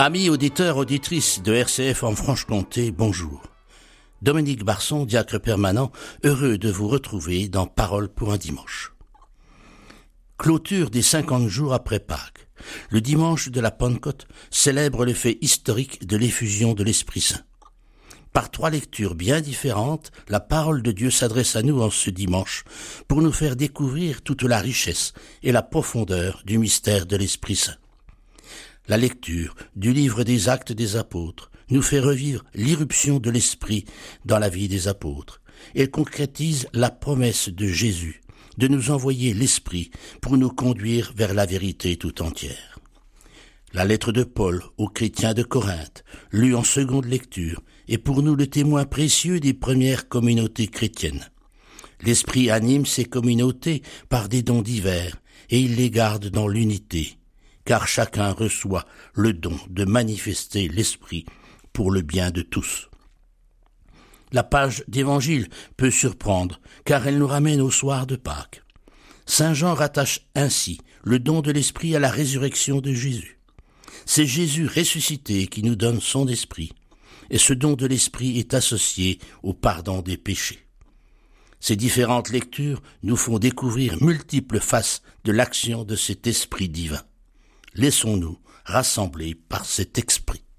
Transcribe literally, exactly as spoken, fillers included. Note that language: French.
Amis auditeurs, auditrices de R C F en Franche-Comté, bonjour. Dominique Barson, diacre permanent, heureux de vous retrouver dans Parole pour un dimanche. Clôture des cinquante jours après Pâques. Le dimanche de la Pentecôte célèbre le fait historique de l'effusion de l'Esprit Saint. Par trois lectures bien différentes, la parole de Dieu s'adresse à nous en ce dimanche pour nous faire découvrir toute la richesse et la profondeur du mystère de l'Esprit Saint. La lecture du livre des Actes des Apôtres nous fait revivre l'irruption de l'Esprit dans la vie des apôtres. Elle concrétise la promesse de Jésus de nous envoyer l'Esprit pour nous conduire vers la vérité tout entière. La lettre de Paul aux chrétiens de Corinthe, lue en seconde lecture, est pour nous le témoin précieux des premières communautés chrétiennes. L'Esprit anime ces communautés par des dons divers et il les garde dans l'unité, car chacun reçoit le don de manifester l'Esprit pour le bien de tous. La page d'Évangile peut surprendre, car elle nous ramène au soir de Pâques. Saint Jean rattache ainsi le don de l'Esprit à la résurrection de Jésus. C'est Jésus ressuscité qui nous donne son Esprit, et ce don de l'Esprit est associé au pardon des péchés. Ces différentes lectures nous font découvrir multiples faces de l'action de cet Esprit divin. Laissons-nous rassembler par cet Esprit.